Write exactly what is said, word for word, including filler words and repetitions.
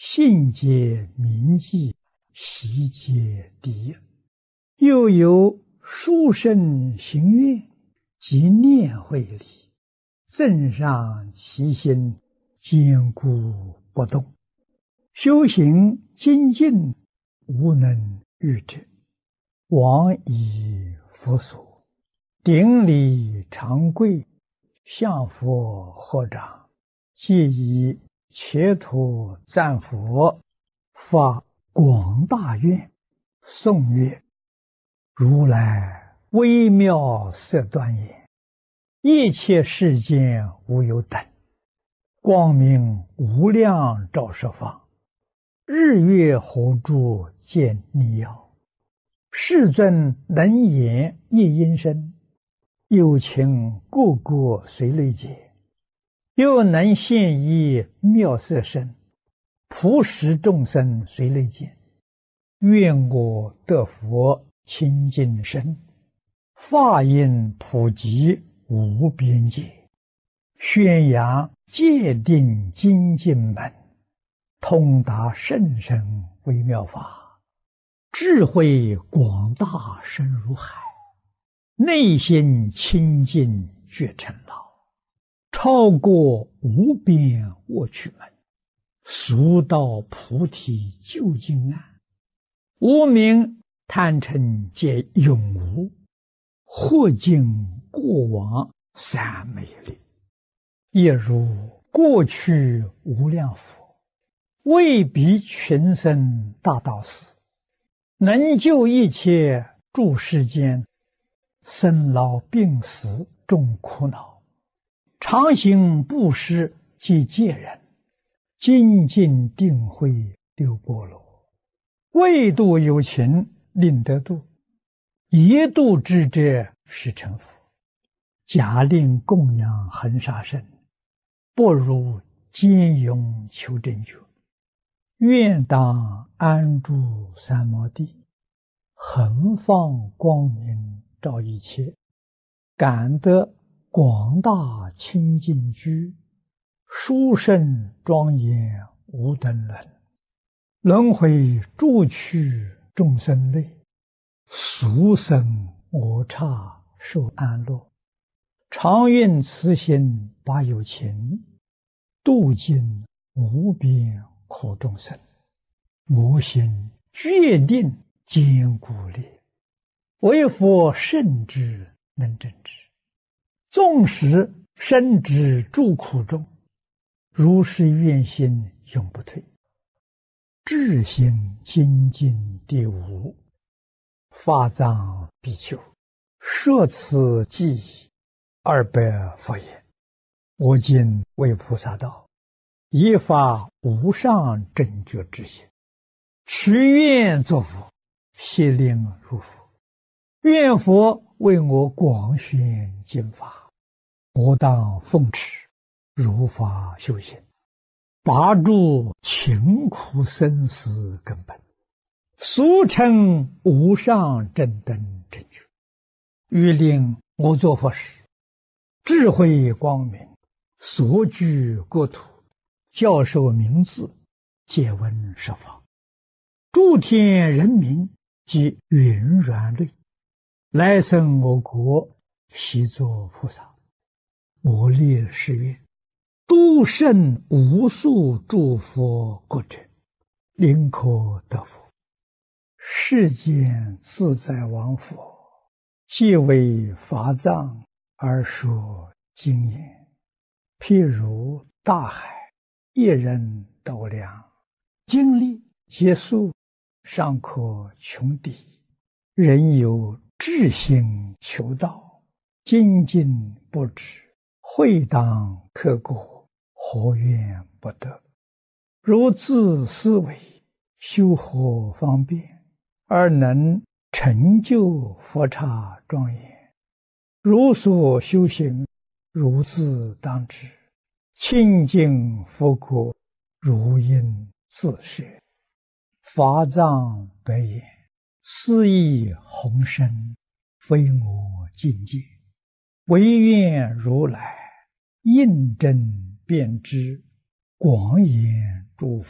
信解铭记，习解第一。又有殊胜行愿，即念会力，正上其心，坚固不动。修行精进，无能御者，往以佛所，顶礼长跪，向佛合掌，皆以切土赞佛，发广大愿，颂曰：如来微妙色端严，一切世间无有等，光明无量照十方，日月火柱见逆耀，世尊能言一音声，有情个个随类解，又能现一妙色身，普使众生随类见。愿我得佛清净身，法音普及无边界，宣扬戒定精进门，通达甚深微妙法，智慧广大深如海，内心清净觉成老，超过无边卧趣门，速到菩提究竟岸。无明贪嗔皆永无，或尽过往三昧力，也如过去无量佛，为彼群生大道士，能救一切诸世间，生老病死众苦恼，常行布施即戒人，精进定慧六波罗，为度有情令得度，一度之者是成佛。假令供养恒沙身，不如坚勇求真觉。愿当安住三摩地，恒放光明照一切，感得广大清净居，殊胜庄严无等伦。轮回诸趣众生类，俗生我刹受安乐。常愿慈心把有情，度尽无边苦众生。我心决定坚固力，为佛圣之能正之。纵使身之诸苦中，如是愿心永不退。智心精进第五，法藏比丘，摄此记忆二百佛言：我今为菩萨道，以发无上正觉之心，许愿作佛，悉令入佛。愿佛为我广宣经法，我当奉持，如法修行，拔除勤苦生死根本，俗称无上正等正觉。欲令我作佛时，智慧光明，所居国土，教授名字，皆闻十方。诸天人民及云软类，来生我国，悉作菩萨。我立誓愿，度胜无数诸佛国者，临可得佛。世间自在王佛，皆为法藏而说经言，譬如大海，一人斗量，经历结束，尚可穷底。人有志心求道，精进不止，会当刻过，何怨不得？如自思维，修何方便，而能成就佛刹庄严？如所修行，如自当知，清净佛国，如应自摄。法藏白言：斯亦宏深，非我境界，唯愿如来应真遍知，广演诸佛。